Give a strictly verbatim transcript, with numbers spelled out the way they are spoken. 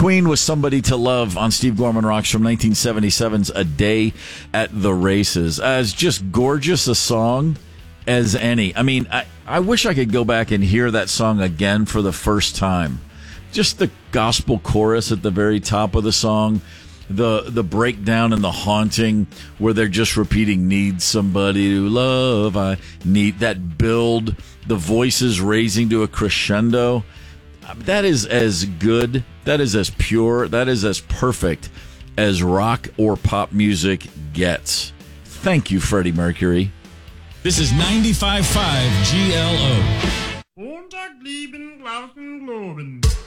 Queen was Somebody to Love on Steve Gorman Rocks from nineteen seventy-seven's A Day at the Races. As just gorgeous a song as any. I mean, I, I wish I could go back and hear that song again for the first time. Just the gospel chorus at the very top of the song, the the breakdown and the haunting where they're just repeating, need somebody to love, I need, that build, the voices raising to a crescendo. That is as good, that is as pure, that is as perfect as rock or pop music gets. Thank you, Freddie Mercury. This is ninety-five point five G L O. Montag, lieben, Glauben, Globen.